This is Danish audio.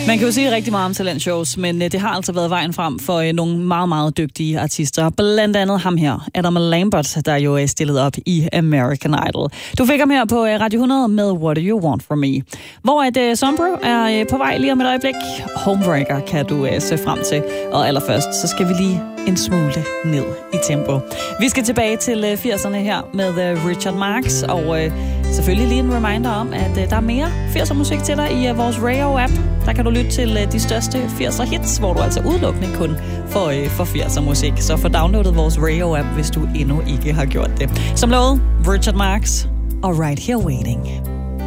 Man kan jo sige rigtig meget om talentshows, men det har altså været vejen frem for nogle meget, meget dygtige artister. Blandt andet ham her, Adam Lambert, der jo er stillet op i American Idol. Du fik ham her på Radio 100 med What Do You Want From Me. Hvor Sombro er på vej lige om et øjeblik. Homebreaker kan du se frem til. Og allerførst, så skal vi lige en smule ned i tempo. Vi skal tilbage til 80'erne her med Richard Marx, og selvfølgelig lige en reminder om, at der er mere 80'er musik til dig i vores Radio-app. Der kan du lytte til de største 80'er hits, hvor du altså udelukkende kun får 80'er musik. Så få downloadet vores Radio-app, hvis du endnu ikke har gjort det. Som lovet, Richard Marx og Right Here Waiting.